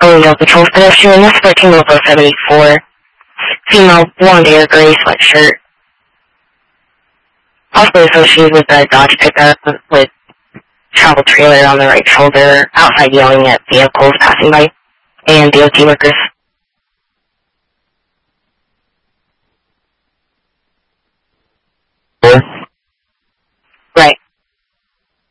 Colonial Patrol pedestrian S13 Local 74. Female, blonde hair, gray sweatshirt. Possibly associated with a Dodge pickup with travel trailer on the right shoulder, outside yelling at vehicles passing by, and DOT workers.